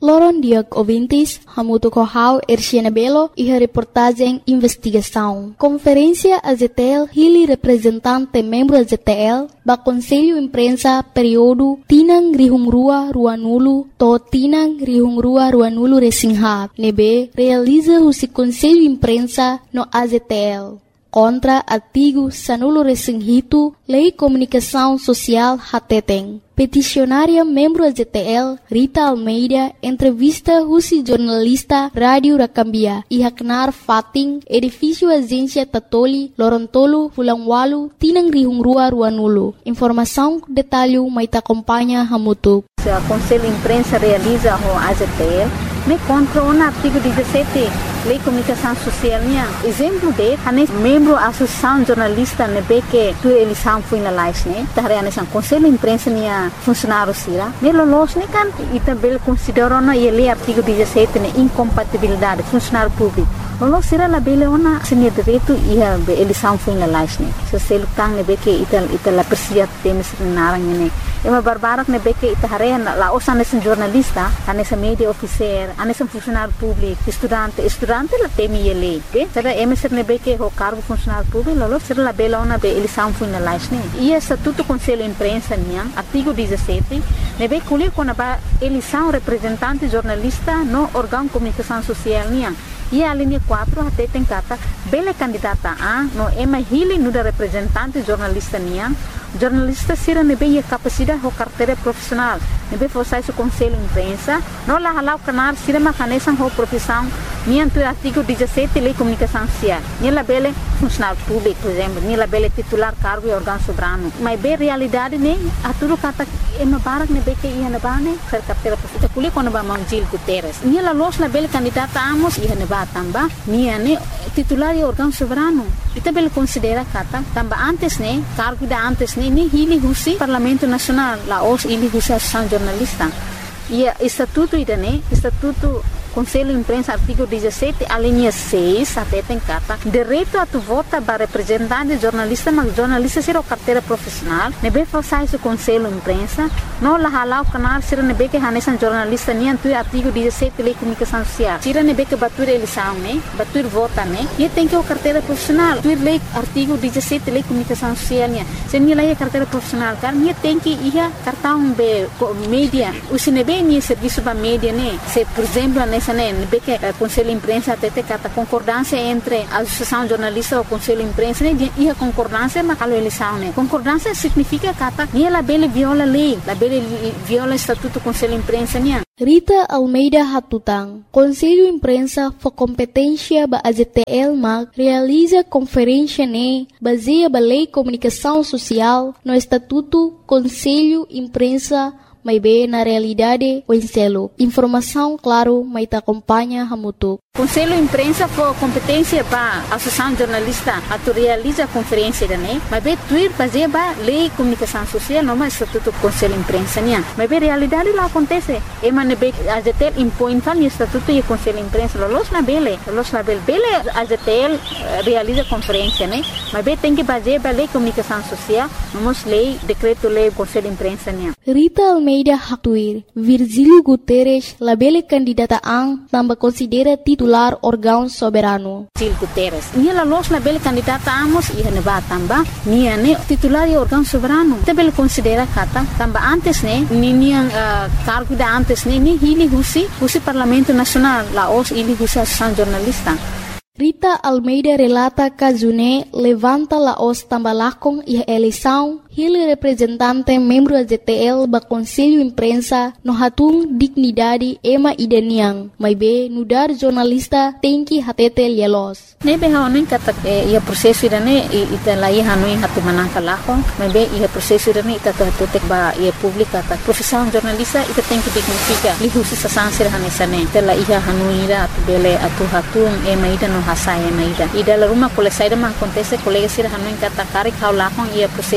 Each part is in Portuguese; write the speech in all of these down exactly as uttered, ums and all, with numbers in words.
Loron Diag Ouvintes, Hamuto Kohau, Erciana Belo e a reportagem Investigação. Conferência A Z T L, Hili representante membro A Z T L, ba Conselho Imprensa período Tinang Rihungrua Ruanulu, to Tinang Rihungrua Ruanulu Resingha, nebe realiza o Conselho Imprensa no A Z T L. Contra artigo Sanulo Resinghito, Lei Comunicação Social Hateteng. Peticionária membro A Z T L, Rita Almeida, entrevista Rusi jornalista Rádio Rakambia, e Haknar Fating, edifício Agência Tatoli, Lorontolo, Fulangwalu, Tinang Rihungrua Ruanulu. Informação, detalhe, mas te acompanha Hamutu. O Conselho Imprensa realiza o A Z T L, me contra o artigo dezessete, Lei Comunicação Social, né? Exemplo de, hanes membro da Associação Jornalista, né, que tu eleição foi na live, né? Tahre hanes o Conselho Imprensa, né, funcionário sira. Me lolos, né, kan, e também considerou na lei artigo dezessete, né, incompatibilidade funcionário público. Lolos sira la bele ona senia direito e a eleição foi na live, né? Se você lutar, né, que ita ita la persia temes narang, né? É uma barbarak, né, que ita hare la os hanes jornalista, hanes media officer, hanes funcionário público, estudante, estudante la temi ele, que será emeser nebe que o cargo funcionário público, lolo será la bela ona be eleição foi na live, né? E estatuto Conselho Imprensa, né, artigo dezessete, nebe colher quando a eleição representante jornalista no órgão comunicação social, né? E a linha quatro até tem cata bela candidata a no ema hili no da representante jornalista, né? Jornalista sira nebe a capacidade ou carteira profissional, nebe forçar o Conselho Imprensa, não lá halau canar sira macanesan ou profissão, nianto artigo dezessete Lei Comunicação Social, nela bela funcionário público, por exemplo, nela bela titular cargo e órgão soberano, mas bem realidade né, a tudo cata é uma barak nebe que ia na bane, ser carteira profissional, colhe quando ba Mangil Guterres, nela los na bela candidata amos ia na ba tamba, nia ne titular e órgão soberano, ita bela considera cata tamba antes né, cargo da antes né, ni hili husi Parlamento Nacional, la os hili husi Associação Jornalista. E estatuto ida né, estatuto Conselho Imprensa, artigo dezessete, a linha seis, até tem carta, direito a tu vota para representante jornalista, mas jornalista será carteira profissional, nebe falsar esse Conselho Imprensa, não lá halau canal, será nebe que hanesan jornalista, nem tu artigo dezessete, Lei Comunicação Social, será nebe que batur eleição, né, batur vota, né, e tem que o carteira profissional, tu lei artigo dezessete, Lei Comunicação Social, né, se nem lá carteira profissional, cara, nem tem que ir cartão be mídia, o se nebe nem serviço para mídia, né, se por exemplo, nessa Nebe que o Conselho Imprensa até tem a concordância entre a Associação Jornalista e o Conselho Imprensa, né? E a concordância mas a eleição, né? Concordância significa que ela bela viola a lei, ela bela viola o Estatuto do Conselho Imprensa, né? Rita Almeida Hatutang, Conselho Imprensa for competência ba A Z T L mag realiza conferência ne baseia ba Lei Comunicação Social no Estatuto Conselho Imprensa mas bem na realidade o enselo. Informação, claro, mas te acompanha Hamutu. Conselho Imprensa for competência para a Associação Jornalista a tu realiza a conferência, né? Mas bem tuir fazer ba Lei Comunicação Social, não mais Estatuto do Conselho Imprensa, né? Mas bem realidade lá acontece. E mas bem a Z T L impõe tal Estatuto e Conselho Imprensa, los na bele, los na bele, bele a Z T L realiza conferência, né? Mas bem tem que fazer ba Lei Comunicação Social, vamos lei, decreto lei Conselho Imprensa, né? Rita Almeida Hatuir, Virgílio Guterres, labele candidata ang tambah considera titular órgão soberano. Virgílio Guterres, nia la los labele candidata amos ia neba tamba, nia ne titular e órgão soberano. Tabel considera kata tamba antes ne, ni nia uh, cargo da antes ne, ni hili husi, husi Parlamento Nacional, la os hili husi Associação Jornalista. Rita Almeida relata que June levanta la os tambalakong e a eleição, ele representante membro da Z T L ba Conselho Imprensa no hatung dignidade ema idaniang, mas be nudar jornalista tem que hatete lielos. Nebe haonin kata ia prosesso idane ita lai hanoi hatu manangka lakong, mas be ia prosesso idane ita hatutek ba ia publika ta profissão jornalista ita tem que dignifica lihusi sa sansir hanesane ita la ia hanoi ida bele atu hatung ema ida no hasai ema ida ida la rumah kole saida man kontese kolega sir hanoi kata karik hau lakong ia prosesso idane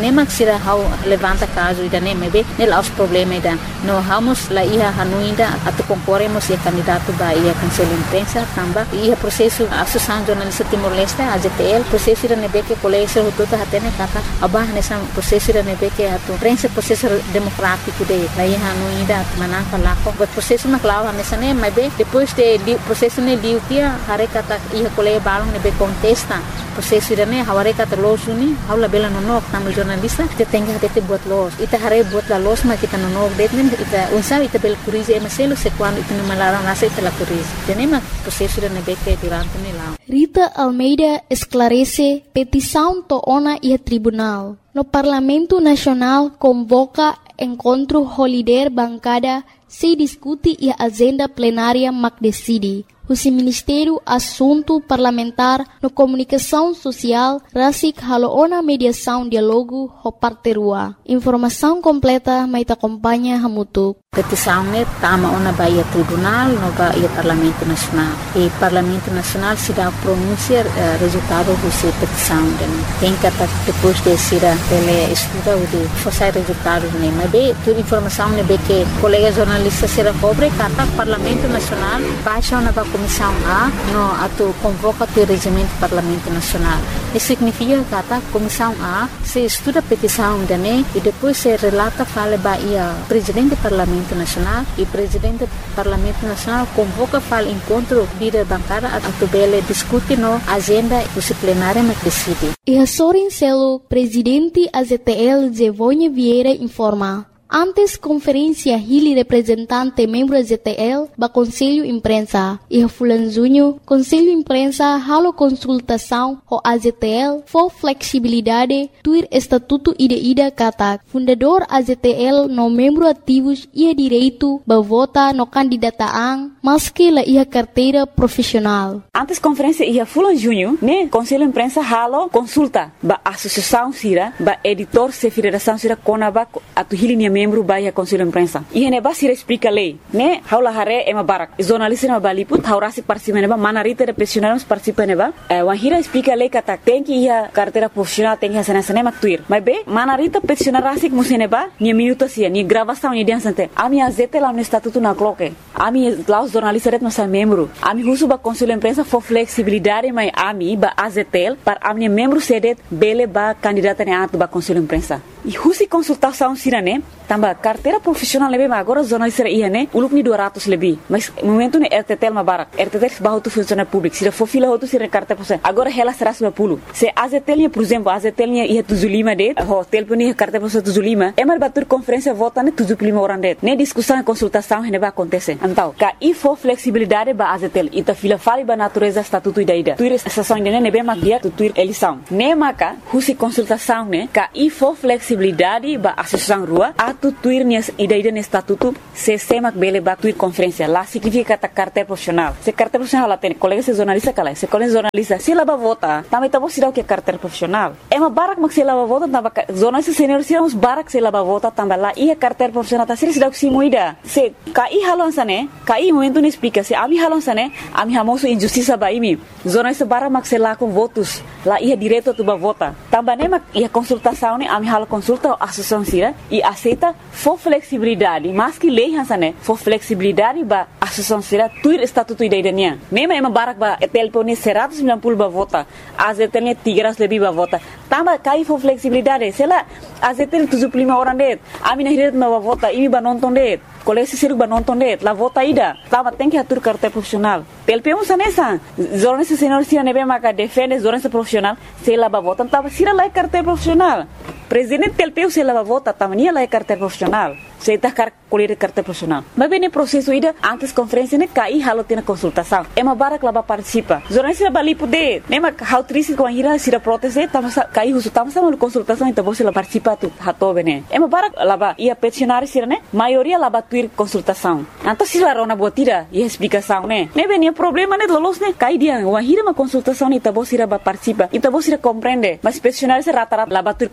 nema sira hau levanta caso ida ne mebe ne la os problema ida no vamos la ia hanuinda atu concorremos e candidato ba ia conselho imprensa tamba ia processo associação jornalista Timor-Leste A J T L processo ida nebe que colégio hotota hatene kata abah nessa processo ida nebe que atu prensa processo democrático de la ia hanuinda manaka lako but processo na clava nessa ne mebe depois de processo ne diutia hare kata ia colégio balong nebe contesta processo ida ne haware kata losuni haula bela nonok tamu jornalista te tenga hate buat los ita hare buat la los ma kita nonok detnen ita unsa ita bel curize emaselo se quando ita numalara nasa ita la curize tenema processo ida nebe que durante ne la Rita Almeida esclarece petição to ona e tribunal. No Parlamento Nacional convoca encontro holiday bancada se discute e a agenda plenária mac decide. O Ministério Assunto Parlamentar no Comunicação Social rasik haloona mediação diálogo ho parterua. Informação completa mai te acompanha hamutuk. Petição ne tama ona baia tribunal no baia Parlamento Nacional. E Parlamento Nacional se dá pronunciar uh, resultado dessa petição. Tem que depois de ser ele estuda o de fazer resultado ne. Mas bem, toda informação ne be que colegas jornalistas será cobre kata Parlamento Nacional baixa ona ba Comissão A no atu convoca o regimento Parlamento Nacional. Isso significa que a Comissão A se estuda a petição da ne e depois se relata fala ba ia presidente do Parlamento Nacional e presidente do Parlamento Nacional convoca fala encontro líder bancada atu bele discute no agenda do plenário mas decide. E a Sorin Celo, presidente A Z T L Zevonha Vieira informa. Antes conferência Hili representante membro da Z T L ba Conselho Imprensa e Fulan Junho Conselho Imprensa halo consultação ho A Z T L for flexibilidade tuir estatuto ida ida kata fundador A Z T L no membro ativos ia direito ba vota no candidataan maski la ia carteira profissional. Antes conferência ia Fulan Junho ne Conselho Imprensa halo consulta ba associação sira ba editor se federação sira konaba atu Hili membro baia Conselho Imprensa. E hene ba sira explica lei, né? Haula hare ema barak. Jornalista ema baliput, haurasi participa neba, manarita de profissionais participa neba. Eh, wahira explica lei kata tem que ia carteira profissional tem que ia sana sana maktuir. Mas be, manarita profissional rasik museneba, ni minuto sia, ni gravação ni dia sante. Ami azete lá no estatuto na cloque. Ami lá os jornalistas ret nossa membro. Ami husu ba Conselho Imprensa for flexibilidade mai ami ba A Z T L para ami membro sedet bele ba candidata ne atu ba Conselho Imprensa. E husi consultação sirane tamba carteira profissional lebe agora jornalista ia ne uluk ni dua ratus lebih mas momento ne R T T L mabarak R T T L bahu tu funcionário público se for fila outro se carteira profissional agora ela será seratus lima puluh se A Z T L por exemplo A Z T L ia tujuh puluh lima det ho telefone carteira profissional tujuh puluh lima é mal batur conferência vota ne tujuh puluh lima orang det ne discussão e consultação ne ba acontece então ka e for flexibilidade ba A Z T L ita fila fali ba natureza estatuto ida ida tuir estação ne ne be mag dia tuir eleição ne maka husi consultação ne ka e for flexibilidade ba associação rua atu tuir nias ida ida ne estatuto se semak bele ba tuir conferência lá significa ta carteira profissional se carteira profissional lá tem colega se jornalista kala se colega jornalista se lá ba vota também tá você o que carteira profissional é uma barak mak se lá ba vota tamba jornalista senior se uns barak se lá ba vota tamba lá e carteira profissional tá se dá que moida se kai halon sane kai momento ne explica se ami halon sane ami hamoso injustiça ba imi jornalista barak mak se lá com votos lá ia direto tu ba vota tamba ne mak ia consultação ne ami halo consulta a associação sira e aceita for flexibilidade mas que lei hansane for flexibilidade ba associação sira tuir estatuto ida idania nema ema barak ba telefone seratus sembilan puluh ba vota A Z T L tiga ratus lebih ba vota tamba kai for flexibilidade sela A Z T L tujuh puluh lima orang det ami na hiret ba vota imi ba nonton det kolesi siruk ba nonton det la vota ida tamba tem que atur carteira profissional telpemu sanesa jornalista senior sira nebe maka defende jornalista profissional sela ba vota tamba sira la carteira profissional presidente telpeu sela ba vota tamba nia la carteira profissional se tá car colher carteira profissional mas bem no processo ida antes conferência ne kai halo tena consultação é uma barak lá ba participa jornalista bali poder nema how triste com a ira sira proteste tamba kai husu tamba sama consultação então você lá participa tu hato bene é uma barak lá ba ia peticionário sira ne maioria lá ba tuir consultação então se lá rona botira e explicação ne ne bem problema ne lolos ne kai dia uma ira uma consultação então você lá ba participa então você compreende mas peticionário se rata rata lá ba tuir consultação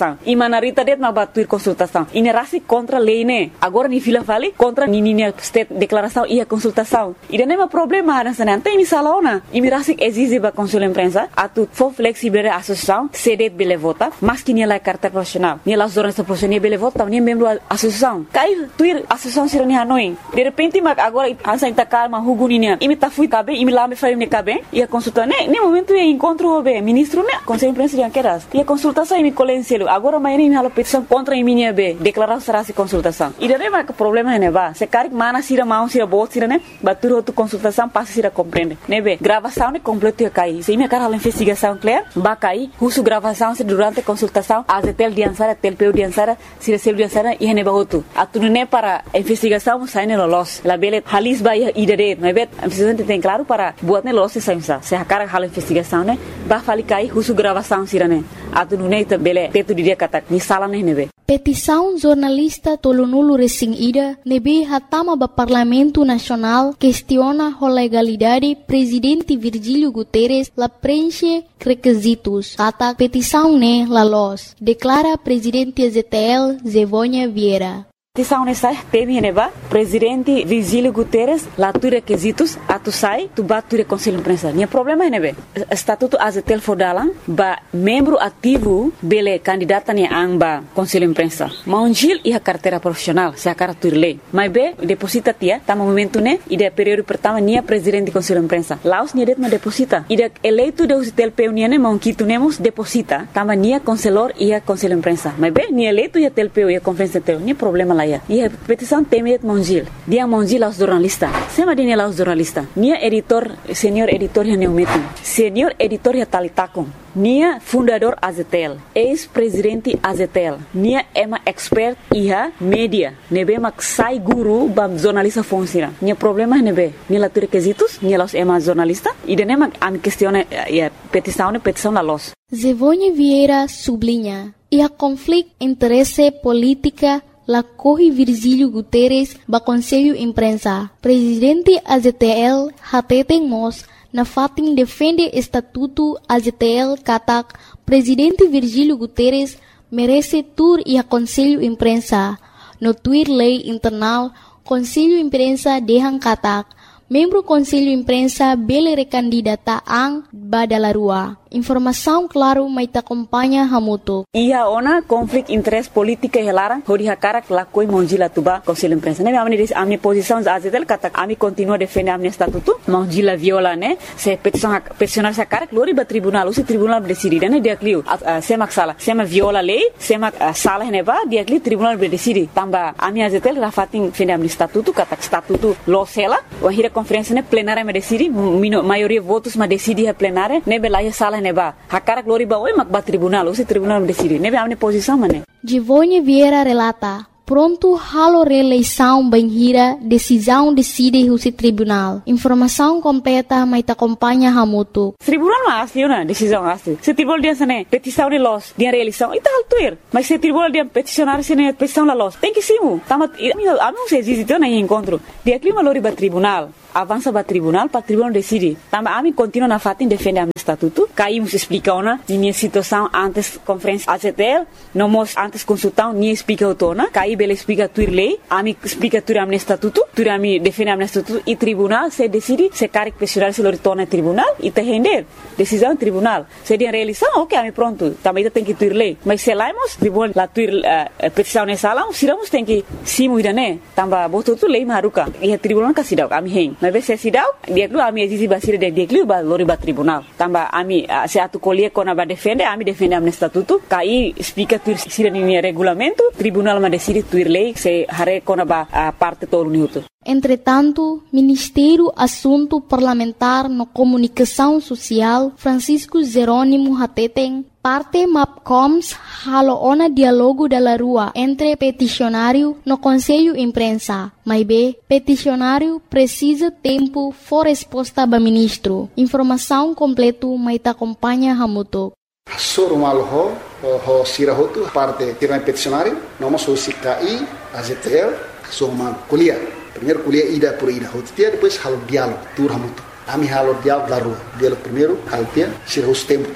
consultação. E manarita det mas batur consultação. E nerasi contra lei né. Agora ni fila vale contra ni ni state declaração e a consultação. E não é problema nessa não tem misalona. E mirasi exige ba consul imprensa atu for flexible a associação cedet bele vota, mas que ni la carta profissional. Ni la jornalista profissional bele vota, ni membro da associação. Cai tuir associação sirani hanoi. De repente mas agora ansa inta calma huguninia. E me ta fui cabe, e me lá me faria me cabe. E a consulta né, nem momento é encontro o ministro né, conselho imprensa de anqueras. E a consultação e me colencielo. Agora mas nem me hala petição contra em minha be, declarar será se consultação. E daí mas problema é ba. Se cari mana sira mão sira bot sira né, batur outra consultação passa sira compreende. Né be, gravação né completo ia cair. Se me cara a investigação clear, ba cair, uso gravação se durante a consultação, a tel diansara, tel peu diansara, sira sel diansara e hene ba outro. A tudo né para investigação sai né los. La bele halis ba ia idade, né be, a investigação tem claro para buat né los se sai se a cara hala investigação né, ba fali cair, uso gravação sira né. A tudo né bele teto dia kata ni sala né né be. Petição jornalista tolonulu recém ida nebe hatama ba Parlamento Nacional questiona a legalidade presidente Virgílio Guterres la preenche requisitos. Kata petição ne la los, declara presidente Z T L Zevônia Vieira. Petição nessa teme neba presidente Virgílio Guterres lá tu requisitos a tu sai tu bat tu conselho imprensa. Nia problema nebe estatuto A Z T L fodalan ba membro ativo bele candidata ne amba conselho imprensa. Maungil e a carteira profissional se a cara tu lei. Mas be deposita tia tá momento né e de período pertama nia presidente conselho imprensa. Laos nia det ma deposita. E de eleito de U Z T L P nia ne maunquito nemos deposita tama nia conselor e a conselho imprensa. Mas be nia eleito e a T L P e a conferência T L P nia problema lá. E a petição temet Mongil. Dia Mongil aos jornalistas. Sema dine aos jornalistas. Nia editor, senhor editor ya neumetin. Senhor editor ya talitakon. Nia fundador A Z T L. Ex-presidente A Z T L. Nia ema expert iha media. Nebe mak sai guru bam jornalista funciona. Nia problema nebe. Nia la requisitos, nia los ema jornalista. E dene mak am questione ya petição, petição la los. Zevônia Vieira sublinha. E a conflito interesse política la corre Virgílio Guterres ba Conselho Imprensa. Presidente A Z T L hateten mos na fatin defende estatuto A Z T L katak Presidente Virgílio Guterres merece tur e a Conselho Imprensa. No tuir lei internal Conselho Imprensa dehan katak membro Conselho Imprensa bele recandidata ang badalarua. Informação claro mai ta acompanha hamuto. Ia ona conflito interesse política helara hori hakara la koi monjila tuba Conselho Imprensa. Ne amni amni posição A Z T L kata ami continua defende amni estatuto monjila viola né se petição peticionar sa cara glori ba tribunal o se tribunal decide né dia clio sema sala sema viola lei sema sala ne ba dia clio tribunal decide tamba ami A Z T L rafatin defende amni estatuto kata estatuto lo sela o hira conferência né plenária me decide maioria votos ma decide a plenária ne bela sala neba hakara glori ba oi mak ba tribunal o se tribunal decide nebe amne posição mané. Zevônia Vieira relata pronto halo reeleição banhira decisão decide o se tribunal. Informação completa mai ta acompanha hamuto. Tribunal mas asli na decisão asli. Se tribunal dia sene petição de los dia reeleição ita altuir. Mas se tribunal dia peticionar sene petição la los. Tem que simu. Tama ami se existe na encontro. Dia clima lori ba tribunal. Avança para tribunal, para tribunal decide. Também a mim continua na fatin defende a estatuto. Caímos explicar na minha situação antes conferência A Z T L, não mos antes consultar nem explica o tona. Caí bele explica tuir lei, a mim explica tuir a estatuto, tuir a mim defende a estatuto e tribunal se decide se caric questionar se lo retorna tribunal e te render decisão tribunal. Se dia realização, ok, a mim pronto. Também tem que tuir lei. Mas se laimos tribunal la tuir uh, petição nessa sala, siramos tem que simu ida né. Tamba botou tu lei maruka. E a tribunal kasidau a mim mas se sidau dia dulu ami exisi basir de dia dulu ba lori ba tribunal tamba ami se atu colher kona ba defende ami defende am estatuto kai explica tu sira ni regulamento tribunal ma decide tuir lei se hare kona ba parte todo minuto. Entretanto, Ministério Assunto Parlamentar no Comunicação Social Francisco Jerônimo Hateten parte MAPCOMS halo ona dialogo da rua entre peticionário no Conselho Imprensa. Mas B, peticionário precisa tempo for resposta ba ministro. Informação completo mai ta acompanha hamuto. Soro malo ho ho sira hotu parte tiran peticionário, nós so sikai A Z T L so man kuliah. Primeiro kuliah ida por ida hotu dia depois halo diálogo tur hamuto. Ami halo diálogo da rua. Diálogo primeiro halo dia sira os tempo tá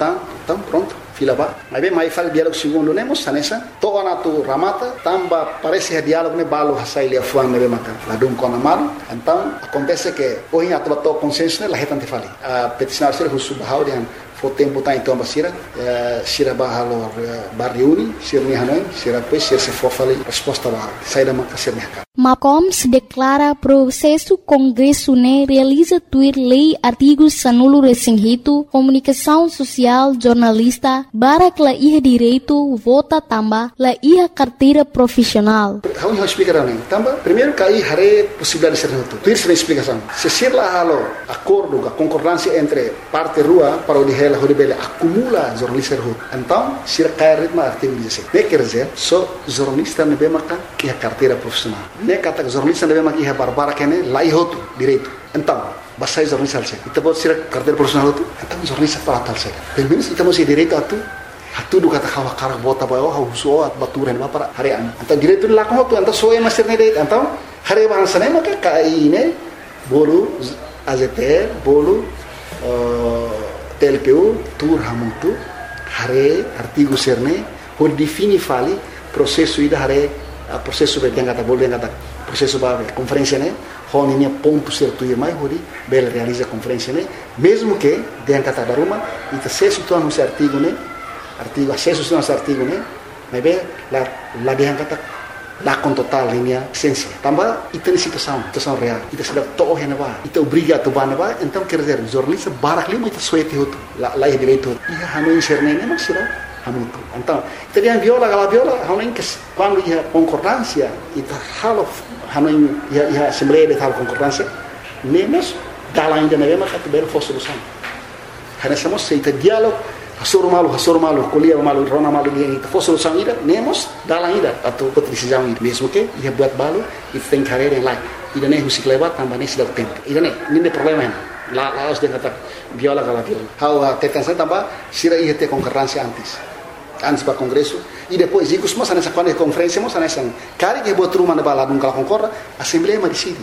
Então, pronto, fila ba. Mas bem, mais fala diálogo segundo, né, moça, nessa. Toa na tu ramata, tamba, parece que diálogo, né, balo, hasai, lia, fuan, né, maka. Ladum com a mano. Então, acontece que, hoje, a tua consciência, né, lá retante fali. A peticionar, se ele subahau, né, foi tempo tá então basira, sira bahalo barriuni, sira ni hanoi, sira pois sira se for fali resposta ba, sai da maka sira mercado. Macoms declara processo Congresso né realiza tuir lei artigos sanulo resinhito, comunicação social, jornalista, barak la iha direito, vota tamba, la iha carteira profissional. How you explica não? Tamba, primeiro cai hare possibilidade de ser tudo. Tuir se explicação. Se ser lá halo acordo, a concordância entre parte rua para o de ela horibele acumula jornalista rua. Então, sira cai ritmo artigo dezessete. Ne quer dizer, só jornalista ne be maka iha carteira profissional. Ne kata jornalista deve maki barbara kene lai hotu direito. Então, basai jornalista alse. Ita bot sira carteira profissional hotu. Então jornalista para tal se. Pelo menos ita mesti direito atu. Atu do kata kawa karak bota bayo ha uso at baturen ba para harian. Então direito la ko hotu anta soe master ne direito. Então, hare bahasa ne maka kai ne bolu A Z T L bolu T L P U tur hamutu hare artigo serne hor defini fali processo ida hare a processo be yang kata bol yang kata processo ba conferência né hon ini ponto certo e mais hori bela realiza conferência né mesmo que yang kata daruma ita acesso to no artigo né artigo acesso to no artigo né mas be la la yang kata la con total linha essência tamba ita ni situação situação real ita sudah to hena ba ita obriga to ba ba então quer dizer jornalista barak lima ita soete hoto la la direito ia hanu inserne né mas será muito. Então, teriam viola, aquela viola, hanoin que quando ia concordância, ita halo hanoin ia ia assembleia de tal concordância, nemos dala ainda na mesma categoria for solução. Hanessamos se ita diálogo, hasoro malu, hasoro malu, colia malu, rona malu dia ita for solução ida, nemos dala ainda atau outra decisão ida, mesmo que ia buat balu, ita tem carreira em lá, ida nem musik lewat tambah nem sedang tempo. Ida nem, nem problema lá lá os dengan kata viola aquela viola. How tetan saya tambah sira ia ter concordância antes. Antes para o Congresso, e depois, e costuma nessa quando é conferência, mas nessa cara que boa turma na balada nunca concorda, a Assembleia decide.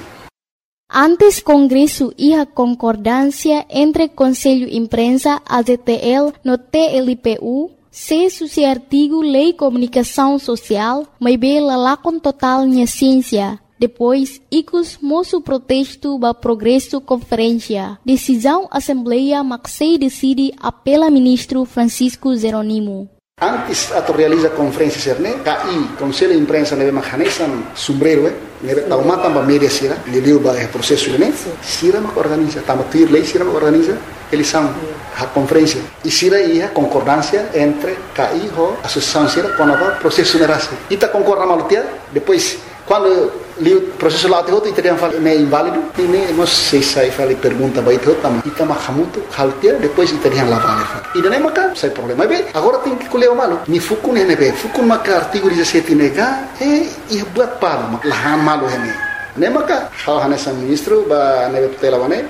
Antes Congresso ia concordância entre Conselho Imprensa, A Z T L, no T L P U, se suci artigo Lei Comunicação Social, mas bela lá com total minha ciência. Depois, icos moço protesto ba progresso conferência. Decisão Assembleia Maxei decide apela ministro Francisco Zeronimo. Antes ato realiza conferência serne, K I, Conselho de Imprensa neve mahanesan sombrero, eh, neve tauma tamba media sira, leliu ba é processo né, sira mak organiza, tamba tuir lei sira mak organiza, eles são a conferência e sira ia concordância entre K I ho associação sira com a processo nerase. Ita concorda malutia, depois quando li o processo lá outro italiano fala é inválido e nem não sei se fala pergunta vai ter também ita mahamuto haltia depois italiano lá vale e daí maca sai problema bem agora tem que colher o malo ni fuku ne ne be fuku maca artigo dezessete nega e e buat palo lahan malo hene ne maca hal hanesa ministro ba ne tutela wane.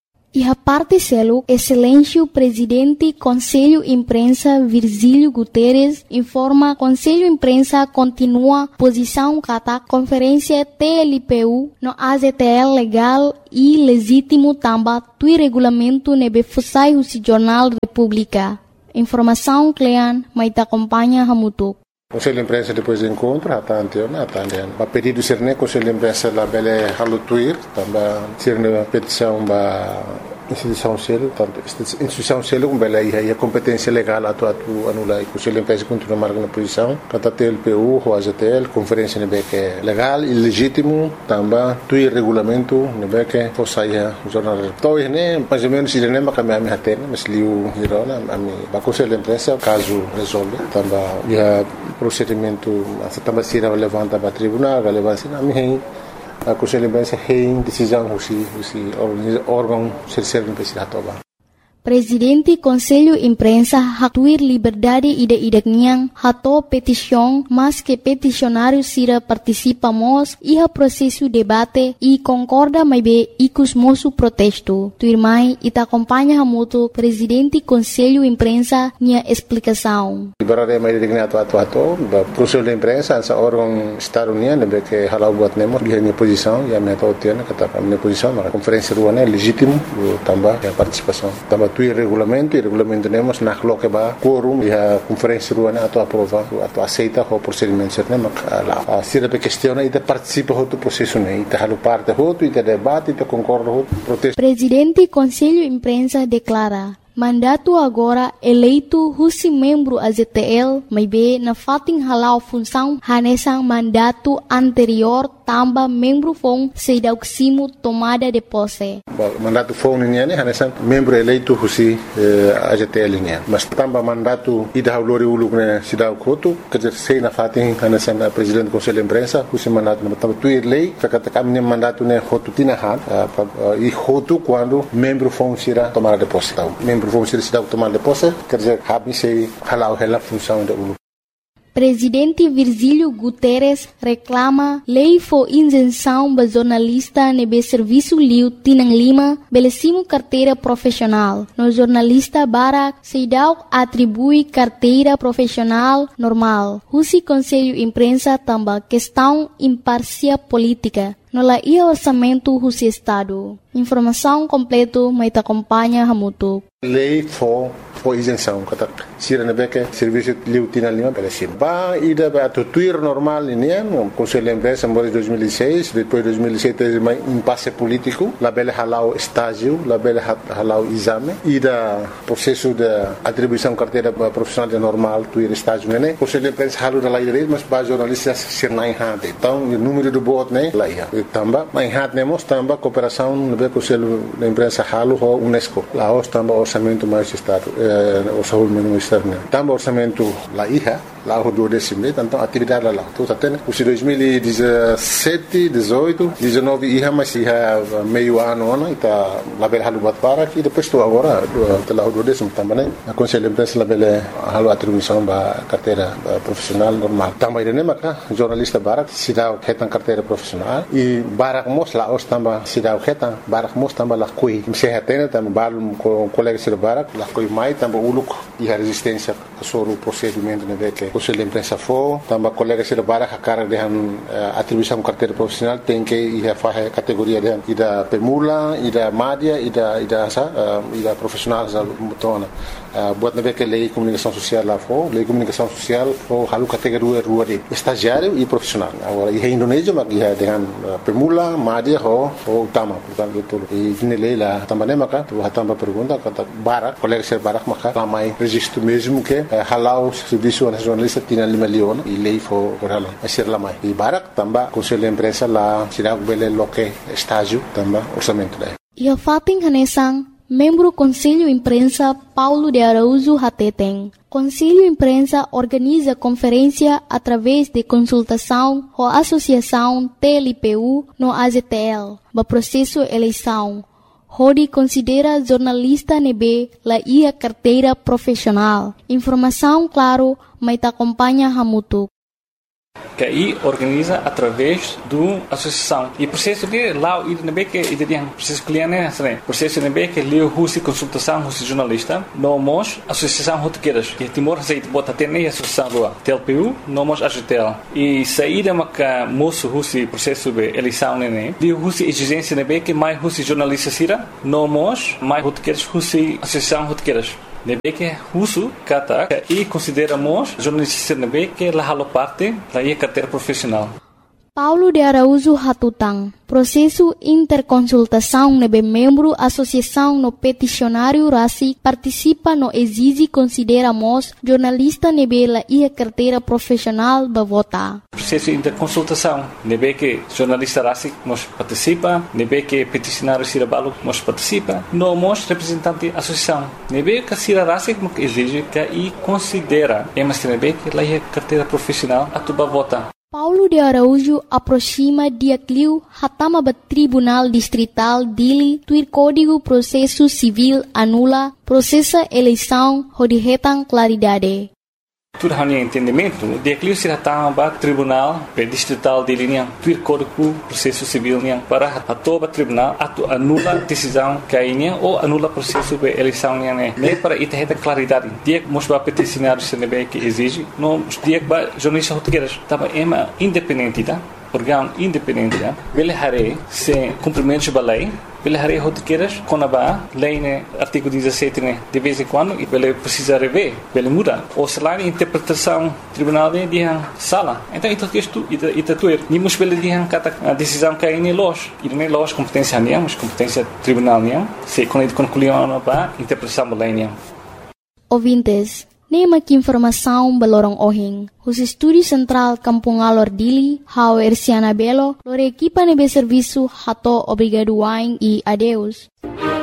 E a parte selo, excelência presidente Conselho Imprensa Virgílio Guterres informa Conselho Imprensa continua posição kata conferência T L P U no A Z T L legal e legítimo tamba tui regulamento nebe fusai o Jornal República. Informação Clean, mas te acompanha Hamutuk. Conselho de Imprensa depois do encontro, até anteontem, até anteontem. A pedido ser né, Conselho de Imprensa lá bele halutuir, também ser uma petição ba instituição selo, tanto instituição selo com bele aí a competência legal atu atu anula e Conselho de Imprensa continua marcando posição, kata T L P U, o A Z T L, conferência nebe que é legal e legítimo, também tui regulamento nebe que fosaia jornal. Então né, mais ou menos ele nem maca me hatena, mas liu hirona, ami ba Conselho de Imprensa caso resolve, também ia procedimento também se levanta para tribunal, relevância na minha a Conselho de Imprensa tem decisão se se órgão terceiro imprensa toba. Presidente Conselho Imprensa hatuir liberdade ide-ide niang hato petição, mas que peticionário sira participamos e a processo debate e concorda mais bem icos moço protesto. Tuirmai ita acompanha hamuto Presidente Conselho Imprensa nia explicação. Liberdade mais ide niang atu atu Conselho de Imprensa essa órgão Estado União nebe que halau buat nemo dia minha posição e a minha tautiana kata minha posição na conferência ruana legítimo também a participação também tuir regulamento, e regulamento temos na coloca ba quórum e a conferência rua na to aprova, to aceita o procedimento certo, mas a sira pe questiona e de participa do processo né, e halu parte hoto e de debate e de concorda hoto protesto. Presidente Conselho Imprensa declara mandato agora eleito husi membro A Z T L, mas be na fating halau função hanesang mandato anterior tamba membro fong sedauksimo tomada de posse. Mandato fong niya ni hanesang membro eleito husi eh, A Z T L niya. Mas tamba mandato ida haulori uluk na sidaw koto kajer sei na fating hanesang uh, presidente do Conselho de Imprensa husi mandato na tamba tuir lei kakatakam niya mandato na hotu tinahan uh, uh, e hotu quando membro fong sira tomada de posse. Membro fong sira sidaw tomada de posse kajer habi sei halau hela função da uluk. Presidente Virgílio Guterres reclama lei for isenção ba jornalista nebe serviço liu tinang lima belecimo carteira profissional. No jornalista Barak Seidau atribui carteira profissional normal. Husi Conselho Imprensa tamba questão imparcial política. No la ia orçamento husi Estado. Informação completo mai acompanha hamutuk. Lei for for isenção kata sira na beke serviço liu tinang lima belecimo. Ba ida ba to tuir normal ini no Conselho de Imprensa em dois mil e seis, depois dois mil e sete mais impasse político, la bele halau estágio, la bele halau exame, ida processo de atribuição carteira profissional de normal tuir estágio né. Conselho de Imprensa halu da lei dele, mas ba jornalistas sir nai hade. Então o número do voto né lá ia. Tamba mai hade nemos tamba cooperação no be Conselho de Imprensa halu ho UNESCO. Lá os tamba orçamento mais estado, eh, orçamento mais estado né. Tamba orçamento lá ia. Lá o do décimo, então atividade lá. Tudo até os dois mil e dezessete, dezoito, dezenove ia mas ia meio ano ano está lá bela halu bat para e depois estou agora lá o do décimo também né. A Conselho de Imprensa lá bela halu atribuição ba carteira profissional normal. Também né maca jornalista Barak sidau ketan carteira profissional e Barak mos lá os tamba sidau ketan Barak mos tamba lá coi se hatena tamba balum com colega sir Barak lá coi mai tamba uluk e a resistência sobre o procedimento né que Conselho de Imprensa for, também colega se rebara a cara de uh, atribuição carteira profissional tem que ir a fazer categoria de ida pemula, ida média, ida ida sa, uh, ida profissional sa mutona. Uh, buat na que lei comunicação social lá for, lei comunicação social for halu categoria rua de estagiário e profissional. Agora e Indonésia mas ia dengan uh, pemula, média ho ho utama, portanto itu. E ini lei lá também maka, tu hatamba pergunta kata barak, colega se barak maka ramai registro mesmo que uh, halau serviço nacional lista tinha lima leon e lei for oral a ser lá mais e Barak também Conselho de Imprensa lá será bele loque estágio também orçamento daí. E a fating hanesang membro Conselho Imprensa Paulo de Araújo Hateteng. Conselho Imprensa organiza conferência através de consultação com a Associação T L P U no A Z T L, no processo eleição. Hodi considera jornalista nebe la ia carteira profissional. Informação claro, mas acompanha hamutuk. Que aí organiza através do associação e processo de lá e nebe que e tem processo cliente né processo nebe que leu husi consultação husi jornalista nomos associação rotequeiras que Timor aceita bota até nem associação lá T L P U nomos A Z T L e saída maca moço husi processo de eleição né de husi exigência nebe que mais husi jornalista sira nomos mais rotequeiras husi associação rotequeiras nebe que russo kata e consideramos jornalistas nebe que la halo parte la ia carteira profissional. Paulo de Araújo Hatutang. Processo interconsultação nebe membro associação no peticionário Rasi participa no exige consideramos jornalista nebe la ia carteira profissional ba vota. Processo interconsultação nebe que jornalista Rasi nos participa, nebe que peticionário Sirabalo nos participa, no mos representante associação. Nebe que Sira Rasi exige que e considera emas nebe que la ia carteira profissional atuba vota. Paulo de Araújo aproxima dia cliu hatama ba Tribunal Distrital dili tuir Código Processo Civil anula processa eleição hodihetang claridade. Tudo hanya entendimento, dia cliu sira tamba Tribunal Distrital de linha tuir Código Processo Civil niang para atoba Tribunal atu anula decisão cainha ou anula processo de eleição niang né. Nem para itaheta claridade. Dia mos ba peticionário se nebe que exige, no dia ba jornalista português tava ema independente tá. órgão independente, ele haré sem cumprimento da lei, ele haré rotiqueiras com a lei, né, artigo dezassete, né, de vez em quando, e ele precisa rever, ele muda. Ou se lá, interpretação tribunal de dihan sala. Então, isso isto ita tuer. Nimos ele dihan kata a decisão que é em loja. E não é loja competência niam, mas competência tribunal niam. Se quando ele concluiu a nova interpretação da lei niam. Ouvintes, nema que informação balorong ohing. Os estúdios central Kampung Alor Dili, hau Ersiana Belo, lore equipa nebe serviço hato obrigado wain e adeus.